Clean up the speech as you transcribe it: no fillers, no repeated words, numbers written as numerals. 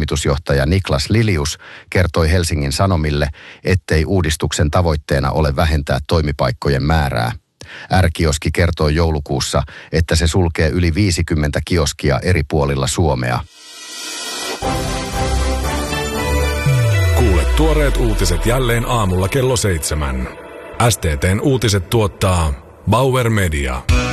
toimitusjohtaja Niklas Lilius kertoi Helsingin Sanomille, ettei uudistuksen tavoitteena ole vähentää toimipaikkojen määrää. R-kioski kertoi joulukuussa, että se sulkee yli 50 kioskia eri puolilla Suomea. Kuule tuoreet uutiset jälleen aamulla kello 7. STT:n uutiset tuottaa Bauer Media.